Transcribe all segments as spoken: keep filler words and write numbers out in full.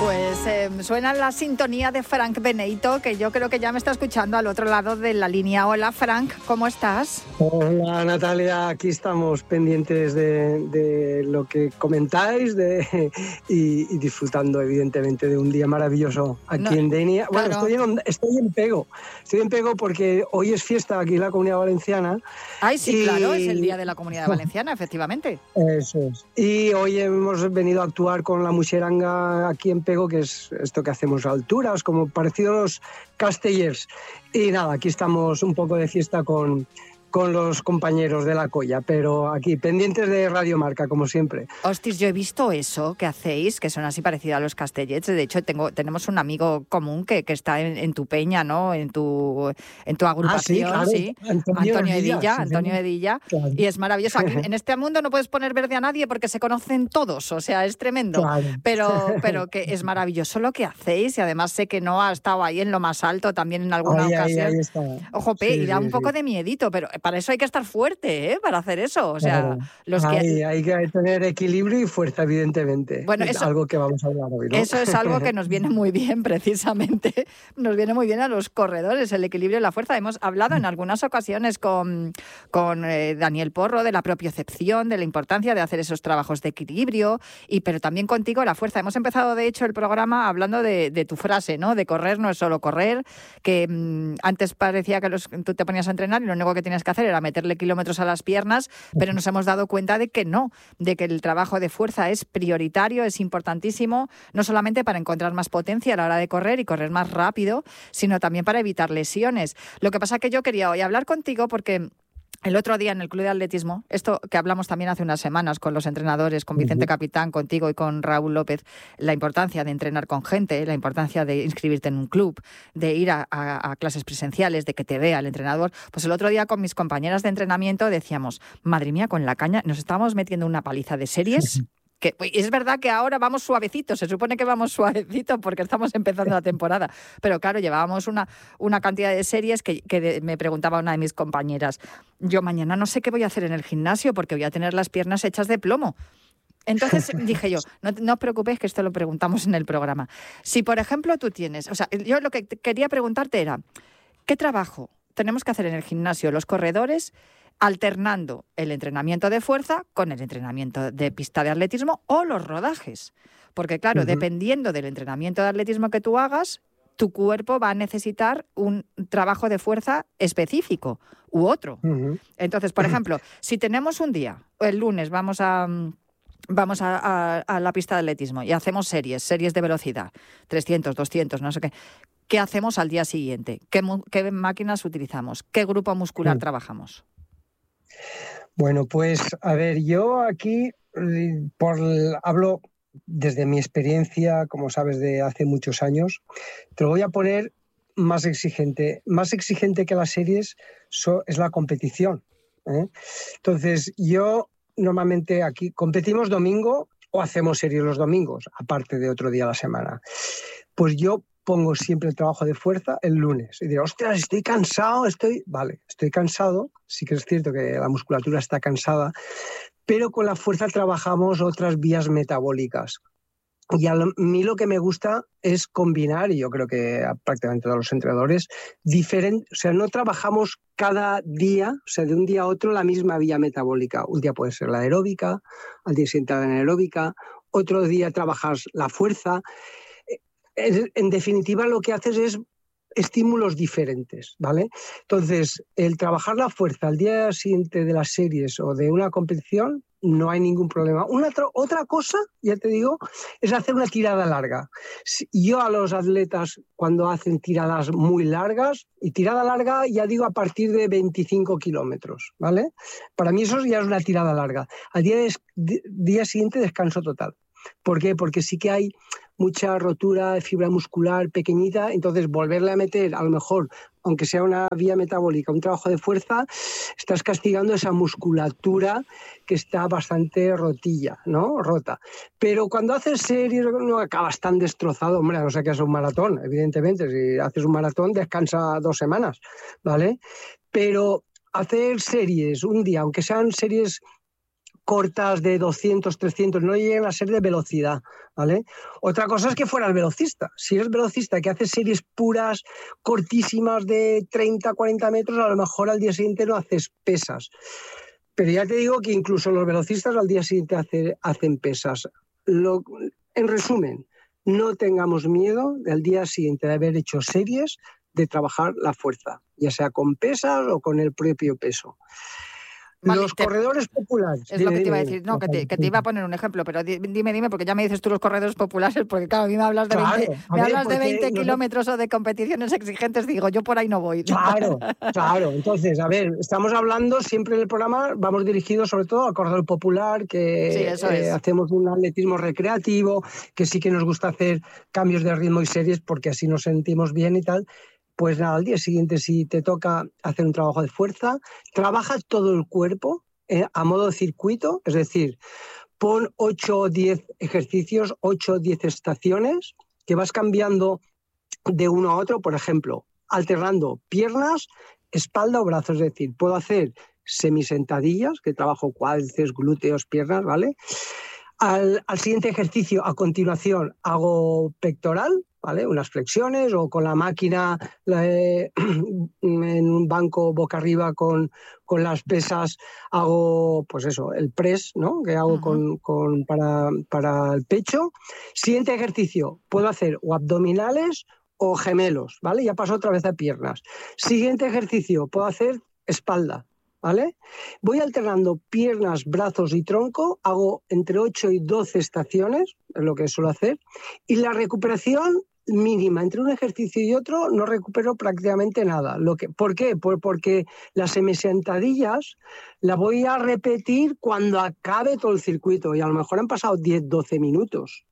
Pues eh, suena la sintonía de Frank Benito, que yo creo que ya me está escuchando al otro lado de la línea. Hola, Frank, ¿cómo estás? Hola, Natalia, aquí estamos pendientes de, de lo que comentáis de, y, y disfrutando, evidentemente, de un día maravilloso aquí no, en Denia. Bueno, claro. estoy, en, estoy en Pego, estoy en Pego porque hoy es fiesta aquí en la Comunidad Valenciana. Ay, sí, y... claro, es el Día de la Comunidad Valenciana, efectivamente. Eso es. Y hoy hemos venido a actuar con la Muixeranga aquí en Pego, que es esto que hacemos a alturas, como parecido a los castellers. Y nada, aquí estamos un poco de fiesta con, con los compañeros de la colla, pero aquí, pendientes de Radio Marca, como siempre. Hostis, yo he visto eso que hacéis, que son así parecidos a los castellers. De hecho, tengo, tenemos un amigo común que, que está en, en tu peña, ¿no? En tu, en tu agrupación, ah, sí. Claro. sí. Antonio, Antonio Edilla, Edilla sí, Antonio Edilla. Claro. Y es maravilloso. Aquí, en este mundo no puedes poner verde a nadie porque se conocen todos, o sea, es tremendo. Claro. Pero, pero que es maravilloso lo que hacéis y además sé que no ha estado ahí en lo más alto también en alguna ahí, ocasión. Ahí, ahí está. Ojo, Pe, sí, y da sí, un poco sí. de miedito, pero para eso hay que estar fuerte, ¿eh? Para hacer eso. O sea, claro. los hay, que... hay que tener equilibrio y fuerza, evidentemente. Bueno, es eso, algo que vamos a hablar hoy, ¿no? Eso es algo que nos viene muy bien, precisamente. Nos viene muy bien a los corredores, el equilibrio y la fuerza. Hemos hablado en algunas ocasiones con, con eh, Daniel Porro de la propiocepción, de la importancia de hacer esos trabajos de equilibrio, y pero también contigo la fuerza. Hemos empezado, de hecho, el programa hablando de, de tu frase, ¿no? De correr no es solo correr, que mmm, antes parecía que los, tú te ponías a entrenar y lo único que tenías que hacer era meterle kilómetros a las piernas, pero nos hemos dado cuenta de que no, de que el trabajo de fuerza es prioritario, es importantísimo, no solamente para encontrar más potencia a la hora de correr y correr más rápido, sino también para evitar lesiones. Lo que pasa es que yo quería hoy hablar contigo porque el otro día en el Club de Atletismo, esto que hablamos también hace unas semanas con los entrenadores, con Vicente uh-huh. Capitán, contigo y con Raúl López, la importancia de entrenar con gente, la importancia de inscribirte en un club, de ir a, a, a clases presenciales, de que te vea el entrenador. Pues el otro día con mis compañeras de entrenamiento decíamos, madre mía, con la caña, nos estábamos metiendo una paliza de series... Que es verdad que ahora vamos suavecitos, se supone que vamos suavecitos porque estamos empezando la temporada, pero claro, llevábamos una, una cantidad de series que, que de, me preguntaba una de mis compañeras, yo mañana no sé qué voy a hacer en el gimnasio porque voy a tener las piernas hechas de plomo. Entonces dije yo, no, no os preocupéis que esto lo preguntamos en el programa. Si, por ejemplo, tú tienes, o sea, yo lo que quería preguntarte era, ¿qué trabajo tenemos que hacer en el gimnasio los corredores alternando el entrenamiento de fuerza con el entrenamiento de pista de atletismo o los rodajes? Porque claro, uh-huh. dependiendo del entrenamiento de atletismo que tú hagas, tu cuerpo va a necesitar un trabajo de fuerza específico u otro. Uh-huh. Entonces, por ejemplo, si tenemos un día, el lunes vamos a... Vamos a, a, a la pista de atletismo y hacemos series, series de velocidad, trescientos, doscientos, no sé qué. ¿Qué hacemos al día siguiente? ¿Qué, qué máquinas utilizamos? ¿Qué grupo muscular uh-huh. trabajamos? Bueno, pues a ver, yo aquí por, hablo desde mi experiencia, como sabes, de hace muchos años. Te lo voy a poner más exigente. Más exigente que las series so, es la competición, ¿eh? Entonces, yo normalmente aquí competimos domingo o hacemos series los domingos, aparte de otro día a la semana. Pues yo pongo siempre el trabajo de fuerza el lunes. Y diré, ostras, estoy cansado, estoy... Vale, estoy cansado, sí que es cierto que la musculatura está cansada, pero con la fuerza trabajamos otras vías metabólicas. Y a mí lo que me gusta es combinar, y yo creo que a prácticamente todos los entrenadores, diferente, o sea, no trabajamos cada día, o sea, de un día a otro la misma vía metabólica. Un día puede ser la aeróbica, al día siguiente la anaeróbica, otro día trabajas la fuerza. En definitiva, lo que haces es estímulos diferentes, ¿vale? Entonces, el trabajar la fuerza al día siguiente de las series o de una competición, no hay ningún problema. Una otra cosa, ya te digo, es hacer una tirada larga. Yo a los atletas, cuando hacen tiradas muy largas, y tirada larga ya digo a partir de veinticinco kilómetros, ¿vale? Para mí eso ya es una tirada larga. Al día, de, día siguiente descanso total. ¿Por qué? Porque sí que hay mucha rotura de fibra muscular pequeñita, entonces volverle a meter, a lo mejor, aunque sea una vía metabólica, un trabajo de fuerza, estás castigando esa musculatura que está bastante rotilla, ¿no? Rota. Pero cuando haces series no acabas tan destrozado, hombre, a no ser que hagas un maratón, evidentemente, si haces un maratón descansa dos semanas, ¿vale? Pero hacer series un día, aunque sean series cortas de doscientos, trescientos, no llegan a ser de velocidad, ¿vale? Otra cosa es que fueras velocista. Si eres velocista que haces series puras, cortísimas de treinta, cuarenta metros, a lo mejor al día siguiente no haces pesas. Pero ya te digo que incluso los velocistas al día siguiente hace, hacen pesas. Lo, en resumen, no tengamos miedo al día siguiente de haber hecho series de trabajar la fuerza, ya sea con pesas o con el propio peso. Vale, los te, corredores populares. Es dime, lo que te iba a decir, no, que te, que te iba a poner un ejemplo, pero dime, dime, porque ya me dices tú los corredores populares, porque claro, a mí me hablas de veinte, claro, me ver, hablas de veinte kilómetros o de competiciones exigentes, digo, yo por ahí no voy. Claro, claro. Entonces, a ver, estamos hablando siempre en el programa, vamos dirigidos sobre todo al corredor popular, que sí, eso eh, es. hacemos un atletismo recreativo, que sí que nos gusta hacer cambios de ritmo y series porque así nos sentimos bien y tal. Pues nada, al día siguiente si te toca hacer un trabajo de fuerza, trabajas todo el cuerpo eh, a modo de circuito, es decir, pon ocho o diez ejercicios, ocho o diez estaciones que vas cambiando de uno a otro, por ejemplo, alternando piernas, espalda o brazos, es decir, puedo hacer semisentadillas, que trabajo cuádriceps, glúteos, piernas, ¿vale? Al, al siguiente ejercicio, a continuación, hago pectoral, ¿vale? Unas flexiones o con la máquina eh, en un banco boca arriba con, con las pesas hago, pues eso, el press, ¿no? Que hago uh-huh. con, con, para, para el pecho. Siguiente ejercicio, puedo hacer o abdominales o gemelos, ¿vale? Ya paso otra vez a piernas. Siguiente ejercicio, puedo hacer espalda, ¿vale? Voy alternando piernas, brazos y tronco, hago entre ocho y doce estaciones, es lo que suelo hacer, y la recuperación mínima entre un ejercicio y otro no recupero prácticamente nada. Lo que, ¿por qué? Por, porque las semisentadillas la voy a repetir cuando acabe todo el circuito y a lo mejor han pasado diez, doce minutos.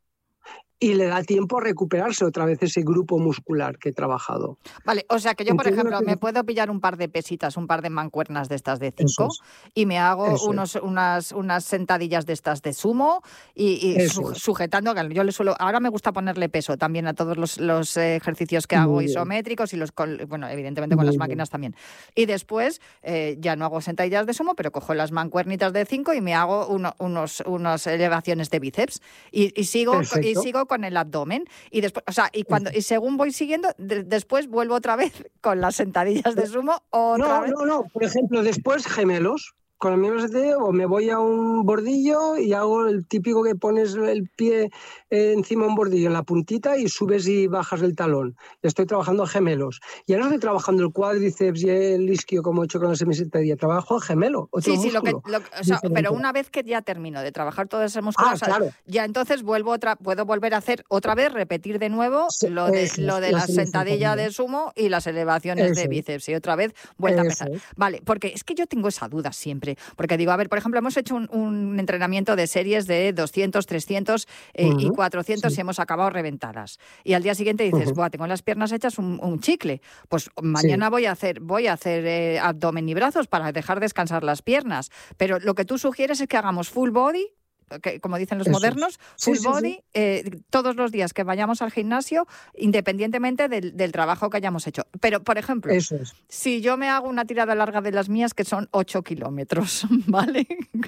Y le da tiempo a recuperarse otra vez ese grupo muscular que he trabajado. Vale, o sea que yo, por ejemplo, que... me puedo pillar un par de pesitas, un par de mancuernas de estas de cinco es. y me hago unos, unas, unas sentadillas de estas de sumo y, y su, sujetando. Yo le suelo, ahora me gusta ponerle peso también a todos los, los ejercicios que hago Muy isométricos bien. y los, con, bueno, evidentemente con Muy las máquinas bien. también. Y después eh, ya no hago sentadillas de sumo, pero cojo las mancuernitas de cinco y me hago uno, unos, unas elevaciones de bíceps y, y sigo y sigo con el abdomen y después, o sea, y cuando y según voy siguiendo, de, después vuelvo otra vez con las sentadillas de sumo otra no, vez. No, no, por ejemplo, después gemelos. Con el mismo sentido, o me voy a un bordillo y hago el típico que pones el pie eh, encima de un bordillo en la puntita y subes y bajas el talón. Estoy trabajando gemelos. Ya no estoy trabajando el cuádriceps y el isquio como he hecho con la semisentadilla. Trabajo gemelo, otro Sí, sí, lo que, músculo. lo, o sea, pero una vez que ya termino de trabajar todo ese músculo, ah, o sea, claro. ya entonces vuelvo otra, puedo volver a hacer otra vez, repetir de nuevo sí, lo de, eso, lo de la sentadilla de sumo y las elevaciones eso. de bíceps. Y otra vez vuelta eso. a empezar. Vale, porque es que yo tengo esa duda siempre. Porque digo, a ver, por ejemplo, hemos hecho un, un entrenamiento de series de doscientos, trescientos eh, uh-huh, y cuatrocientos sí. y hemos acabado reventadas. Y al día siguiente dices, uh-huh. buah, tengo las piernas hechas un, un chicle. Pues mañana sí. voy a hacer, voy a hacer eh, abdomen y brazos para dejar descansar las piernas. Pero lo que tú sugieres es que hagamos full body, que, como dicen los Eso modernos, es. full sí, body, sí, sí. Eh, todos los días que vayamos al gimnasio, independientemente del, del trabajo que hayamos hecho. Pero, por ejemplo, Eso es. si yo me hago una tirada larga de las mías, que son ocho kilómetros, ¿vale?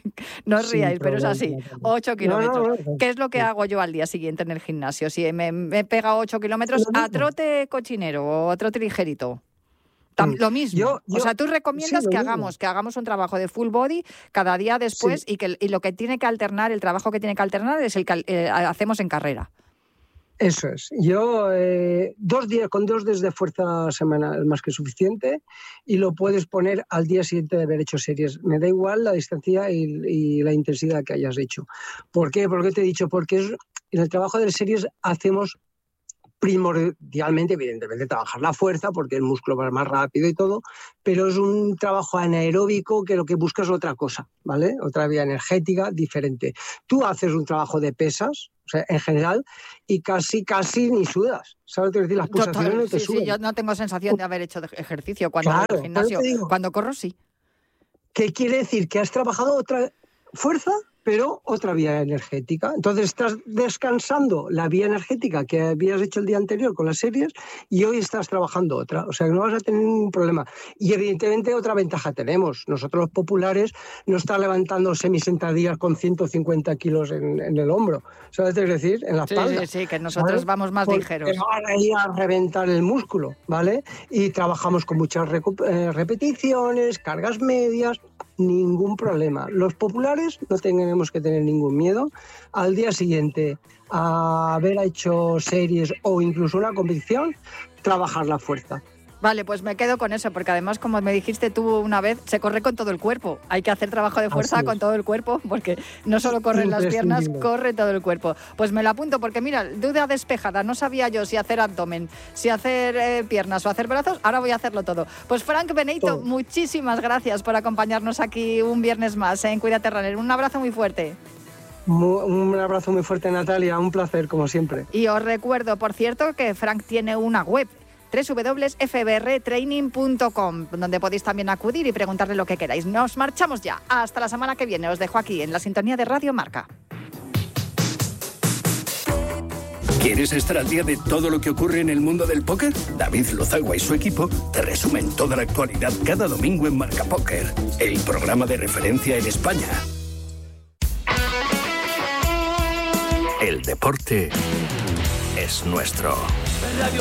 No os ríais, pero es así, ocho kilómetros. No, no, no, ¿Qué es lo que sí. hago yo al día siguiente en el gimnasio? Si me, me pega ocho kilómetros a trote cochinero o a trote ligerito. Lo mismo. Yo, yo, o sea, tú recomiendas sí, que hagamos que hagamos un trabajo de full body cada día después sí. y que y lo que tiene que alternar, el trabajo que tiene que alternar es el que eh, hacemos en carrera. Eso es. Yo eh, dos días con dos días de fuerza semanal más que suficiente y lo puedes poner al día siguiente de haber hecho series. Me da igual la distancia y, y la intensidad que hayas hecho. ¿Por qué? Porque te he dicho, porque es, en el trabajo de series hacemos primordialmente, evidentemente, trabajar la fuerza porque el músculo va más rápido y todo, pero es un trabajo anaeróbico que lo que buscas es otra cosa, ¿vale? Otra vía energética diferente. Tú haces un trabajo de pesas, o sea, en general, y casi, casi ni sudas. ¿Sabes? Decir, las pulsaciones Total, no te sí, suben. Sí, yo no tengo sensación de haber hecho ejercicio cuando claro, voy al gimnasio. Cuando corro, sí. ¿Qué quiere decir? ¿Que has trabajado otra fuerza? pero otra vía energética. Entonces estás descansando la vía energética que habías hecho el día anterior con las series y hoy estás trabajando otra. O sea que no vas a tener ningún problema. Y evidentemente otra ventaja tenemos. Nosotros los populares no estamos levantando semisentadillas con ciento cincuenta kilos en, en el hombro. ¿Sabes? Es decir, en la espalda. Sí, sí, sí, que nosotros ¿vale? vamos más Porque ligeros. van a ir a reventar el músculo, ¿vale? Y trabajamos con muchas recu- eh, repeticiones, cargas medias, ningún problema. Los populares no tenemos que tener ningún miedo. Al día siguiente a haber hecho series o incluso una competición, trabajar la fuerza. Vale, pues me quedo con eso, porque además, como me dijiste tú una vez, se corre con todo el cuerpo. Hay que hacer trabajo de fuerza con todo el cuerpo, porque no solo corren las piernas, corre todo el cuerpo. Pues me lo apunto, porque mira, duda despejada. No sabía yo si hacer abdomen, si hacer eh, piernas o hacer brazos. Ahora voy a hacerlo todo. Pues Frank Beneyto, todo. Muchísimas gracias por acompañarnos aquí un viernes más en Cuídate Runner. Un abrazo muy fuerte. Un abrazo muy fuerte, Natalia. Un placer, como siempre. Y os recuerdo, por cierto, que Frank tiene una web, doble u doble u doble u punto f b r training punto com, donde podéis también acudir y preguntarle lo que queráis. Nos marchamos ya. Hasta la semana que viene. Os dejo aquí en la sintonía de Radio Marca. ¿Quieres estar al día de todo lo que ocurre en el mundo del póker? David Lozagua y su equipo te resumen toda la actualidad cada domingo en Marca Póker, el programa de referencia en España. El deporte es nuestro. Radio